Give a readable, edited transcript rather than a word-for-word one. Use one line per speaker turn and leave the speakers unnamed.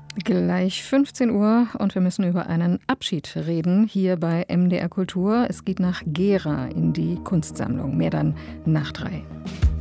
Gleich 15 Uhr und wir müssen über einen Abschied reden, hier bei MDR Kultur. Es geht nach Gera in die Kunstsammlung. Mehr dann nach 3.